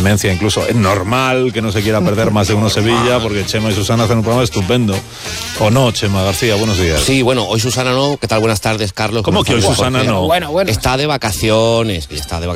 demencia incluso. Es normal que no se quiera perder más de uno Sevilla, porque Chema y Susana hacen un programa estupendo. ¿O no, Chema García? Buenos días. Sí, bueno, hoy Susana no. ¿Qué tal? Buenas tardes, Carlos. ¿Cómo que hoy Susana no? Bueno. Está de vacaciones.